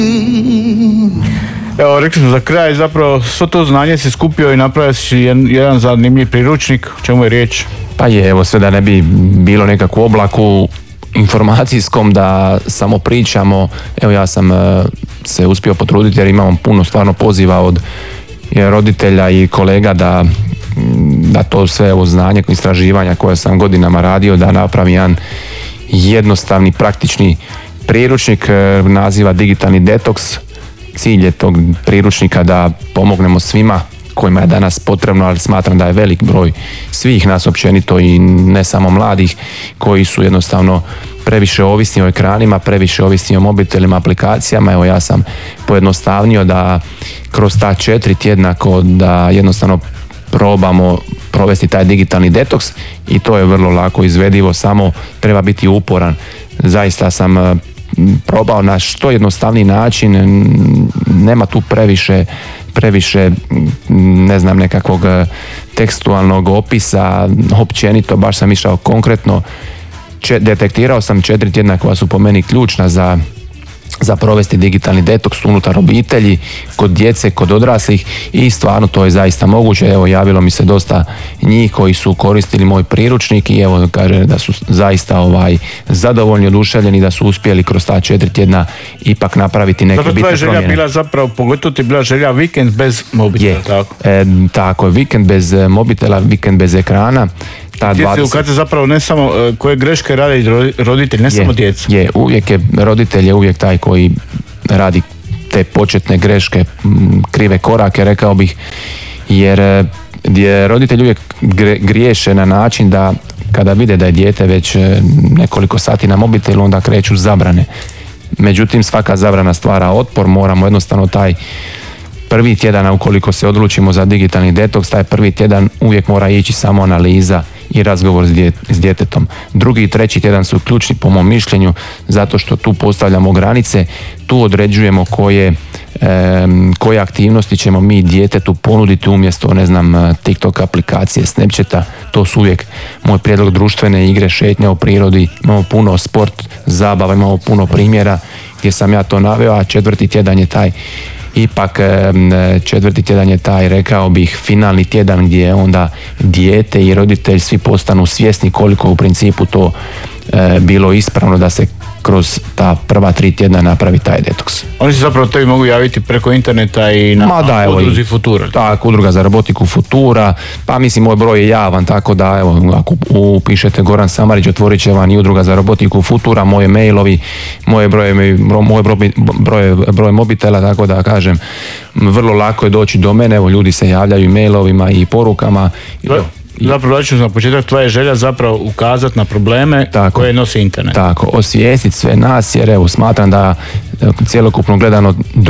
Evo, rekli smo za kraj, zapravo svo to znanje si skupio i napravio si jedan zanimljiv priručnik. O čemu je riječ? Pa je, evo, sve da ne bi bilo nekakvu oblaku informacijskom da samo pričamo. Evo, ja sam se uspio potruditi jer imamo puno stvarno poziva od roditelja i kolega da to sve evo znanje, istraživanja koje sam godinama radio, da napravim jedan jednostavni, praktični priručnik, naziva Digitalni detoks. Cilj je tog priručnika da pomognemo svima kojima je danas potrebno, ali smatram da je velik broj svih nas općenito i ne samo mladih koji su jednostavno previše ovisni o ekranima, previše ovisni o mobitelima, aplikacijama. Evo, ja sam pojednostavnio da kroz ta 4 tjedna da jednostavno probamo provesti taj digitalni detoks i to je vrlo lako izvedivo, samo treba biti uporan. Zaista sam probao na što jednostavniji način, nema tu previše ne znam, nekakvog tekstualnog opisa, općenito baš sam išao konkretno. Detektirao sam 4 tjedna koja su po meni ključna za provesti digitalni detoks unutar obitelji, kod djece, kod odraslih i stvarno to je zaista moguće. Evo, javilo mi se dosta njih koji su koristili moj priručnik i evo, kaže da su zaista zadovoljni, oduševljeni da su uspjeli kroz ta 4 tjedna ipak napraviti neke bitne promjene. Tvoja želja bila zapravo, pogotovo ti bila želja vikend bez mobitela, tako? Tako je, vikend bez mobitela, vikend bez ekrana. Kad se zapravo ne samo koje greške rade i roditelj, ne samo djeca. Roditelj je uvijek taj koji radi te početne greške, krive korake, rekao bih, jer roditelj uvijek griješe na način da kada vide da je dijete već nekoliko sati na mobitelu, onda kreću zabrane. Međutim, svaka zabrana stvara otpor, moramo jednostavno taj prvi tjedan, ukoliko se odlučimo za digitalni detoks, taj prvi tjedan uvijek mora ići samo analiza i razgovor s djetetom. Drugi i treći tjedan su ključni po mom mišljenju, zato što tu postavljamo granice, tu određujemo koje aktivnosti ćemo mi djetetu ponuditi umjesto, ne znam, TikTok aplikacije, Snapchata. To su uvijek moj prijedlog, društvene igre, šetnja u prirodi, imamo puno sport, zabava, imamo puno primjera gdje sam ja to naveo, a četvrti tjedan je taj, rekao bih, finalni tjedan gdje onda dijete i roditelj svi postanu svjesni koliko u principu to bilo ispravno da se kroz ta prva 3 tjedna napravi taj detoks. Oni se zapravo tebi mogu javiti preko interneta i na udruzi Futura. Tako, udruga za robotiku Futura, pa mislim moj broj je javan, tako da evo, ako upišete Goran Samarić, otvorit će vam i udruga za robotiku Futura, moje mailovi, moj broj mobitela, tako da kažem, vrlo lako je doći do mene, evo, ljudi se javljaju i mailovima i porukama. Zapravo, da ću na početak, tvoja želja zapravo ukazati na probleme koje nosi internet. Tako, osvijestiti sve nas, jer evo, smatram da cjelokupno gledano